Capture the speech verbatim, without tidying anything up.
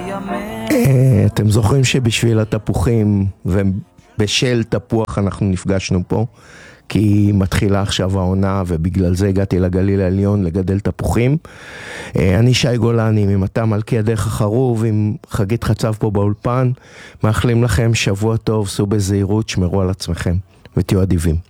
אתם זוכרים שבשביל התפוחים ובשל תפוח אנחנו נפגשנו פה? כי מתחילה עכשיו העונה, ובגלל זה הגעתי לגליל העליון לגדל תפוחים. אני שי גולני, ממטע מלכי הדרך החרוב, עם חגית חצב פה באולפן. מאחלים לכם שבוע טוב, סעו בזהירות, שמרו על עצמכם ותהיו אדיבים.